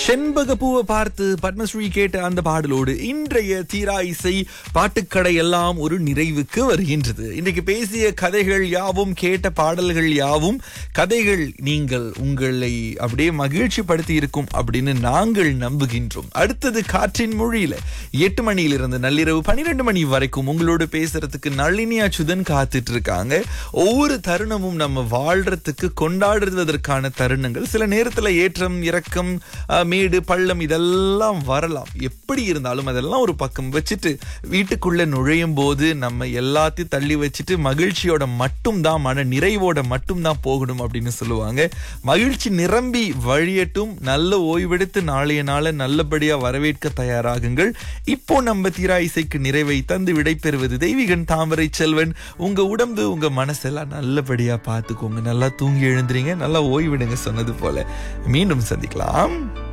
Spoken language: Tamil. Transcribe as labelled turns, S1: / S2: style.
S1: செண்பகப்பூவை பார்த்து பத்மஸ்ரீ கேட்ட அந்த பாடலோடு இன்றைய தீரா இசை பாட்டுக்கடை எல்லாம் ஒரு நிறைவுக்கு வருகின்றது. இன்றைக்கு பேசிய கதைகள் யாவும், கேட்ட பாடல்கள் யாவும் கதைகள் நீங்கள் உங்களை அப்படியே மகிழ்ச்சி படுத்தி இருக்கும் அப்படின்னு நாங்கள் நம்புகின்றோம். அடுத்தது காற்றின் மொழியில 8 மணியிலிருந்து நள்ளிரவு 12 மணி வரைக்கும் உங்களோடு பேசுறதுக்கு நளினி அச்சுதன் காத்துட்டு இருக்காங்க. ஒவ்வொரு தருணமும் நம்ம வாழ்றதுக்கு கொண்டாடுவதற்கான தருணங்கள். சில நேரத்துல ஏற்றம் இறக்கம், மேடு பள்ளம் இதெல்லாம் வரலாம். எப்படி இருந்தாலும் அதெல்லாம் ஒரு பக்கம் வச்சுட்டு வீட்டுக்குள்ள நுழையும் போது நம்ம எல்லாத்தையும் தள்ளி வச்சுட்டு மகிழ்ச்சியோட மட்டும்தான், மன நிறைவோட மட்டும்தான் போகணும் அப்படின்னு சொல்லுவாங்க. மகிழ்ச்சி நிரம்பி வழியட்டும். நல்ல ஓய்வெடுத்து நாளைய நாள நல்லபடியா வரவேற்க தயாராகுங்கள். இப்போ நம்ம தீரா இசைக்கு நிறைவை தந்து விடைபெறுவது தெய்வீகன் தாமரை செல்வன். உங்க உடம்பு உங்க மனசெல்லாம் நல்லபடியா பார்த்துக்கோங்க. நல்லா தூங்கி எழுந்துறீங்க, நல்லா ஓய்விடுங்க. சொன்னது போல மீண்டும் சந்திக்கலாம்.